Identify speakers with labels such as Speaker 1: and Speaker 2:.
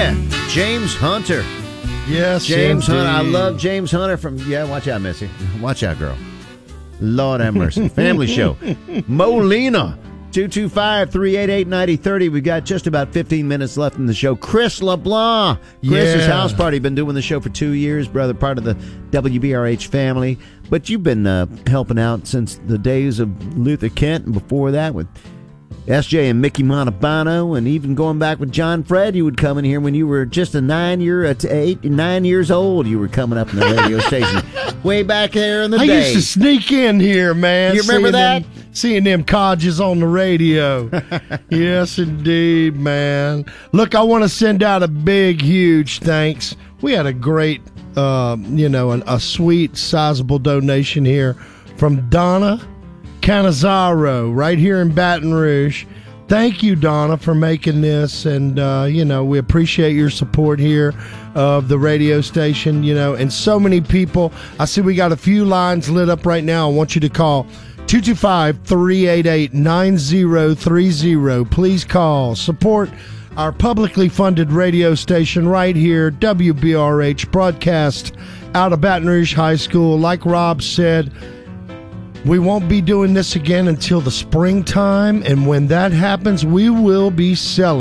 Speaker 1: Yeah, James Hunter.
Speaker 2: Yes,
Speaker 1: James
Speaker 2: indeed.
Speaker 1: Hunter. I love James Hunter from, watch out, Missy. Watch out, girl. Lord have mercy. Family show. Molina, 225-388-9030. We've got just about 15 minutes left in the show. Chris LeBlanc. Chris's house party. Been doing the show for 2 years, brother, part of the WBRH family. But you've been helping out since the days of Luther Kent and before that with SJ and Mickey Montalbano, and even going back with John Fred. You would come in here when you were just 9 years old. You were coming up in the radio station way back there in the day.
Speaker 2: I used to sneak in here, man.
Speaker 1: You remember that?
Speaker 2: Seeing them codges on the radio. Yes, indeed, man. Look, I want to send out a big, huge thanks. We had a great, a sweet, sizable donation here from Donna Canizaro right here in Baton Rouge. Thank you, Donna, for making this, and we appreciate your support here of the radio station, and so many people. I see we got a few lines lit up right now. I want you to call 225-388-9030. Please call. Support our publicly funded radio station right here, WBRH, broadcast out of Baton Rouge High School. Like Rob said, we won't be doing this again until the springtime, and when that happens, we will be selling